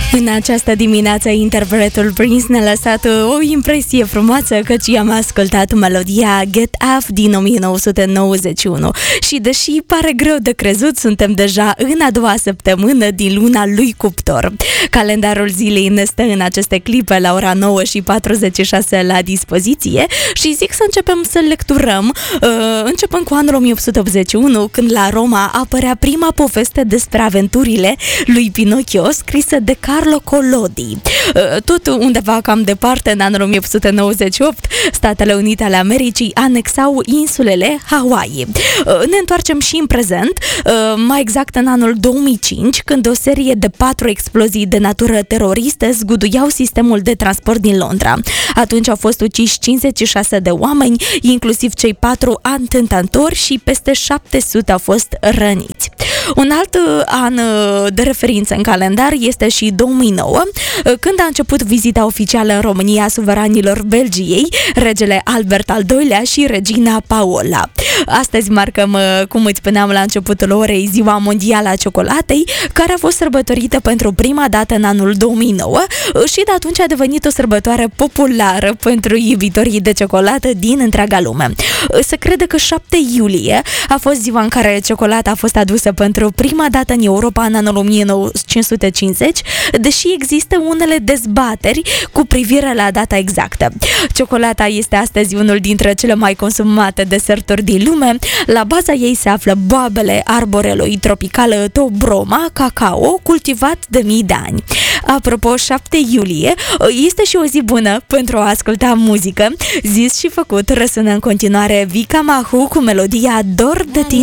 În această dimineață, interpretul Prince ne-a lăsat o impresie frumoasă, căci i-am ascultat melodia Get Up din 1991. Și deși pare greu de crezut, suntem deja în a doua săptămână din luna lui Cuptor. Calendarul zilei ne stă în aceste clipe la ora 9:46 la dispoziție și zic să începem să lecturăm, începând cu anul 1881, când la Roma apărea prima poveste despre aventurile lui Pinocchio, scrisă de Carlo Collodi. Tot undeva cam departe, în anul 1898, Statele Unite ale Americii anexau insulele Hawaii. Ne întoarcem și în prezent, mai exact în anul 2005, când o serie de 4 explozii de natură teroristă zguduiau sistemul de transport din Londra. Atunci au fost uciși 56 de oameni, inclusiv cei 4 atentatori, și peste 700 au fost răniți. Un alt an de referință în calendar este și 2009, când a început vizita oficială în România a suveranilor Belgiei, regele Albert al II-lea și regina Paola. Astăzi marcăm, cum îți spuneam la începutul orei, Ziua Mondială a Ciocolatei, care a fost sărbătorită pentru prima dată în anul 2009 și de atunci a devenit o sărbătoare populară pentru iubitorii de ciocolată din întreaga lume. Se crede că 7 iulie a fost ziua în care ciocolata a fost adusă pentru prima dată în Europa în anul 1550, deși există unele dezbateri cu privire la data exactă. Ciocolata este astăzi unul dintre cele mai consumate deserturi din lume. La baza ei se află boabele arborelui tropical Tobroma, cacao, cultivat de mii de ani. Apropo, 7 iulie este și o zi bună pentru a asculta muzică. Zis și făcut, răsună în continuare Vica Mahu cu melodia Dor de tine.